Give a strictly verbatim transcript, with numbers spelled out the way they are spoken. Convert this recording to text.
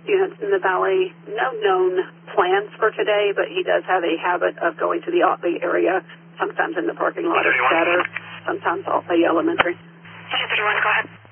students in the Valley. No known plans for today, but he does have a habit of going to the Otley area, sometimes in the parking lot of Chatter, sometimes Otley Elementary. two thirty-one, go ahead.